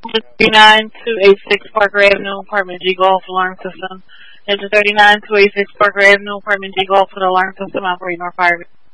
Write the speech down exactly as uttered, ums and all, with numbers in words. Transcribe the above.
thirty-nine two eighty-six Parker Avenue, apartment G Golf alarm system. Engine thirty-nine two eighty-six Parker Avenue, apartment G Golf with alarm system operating or fire.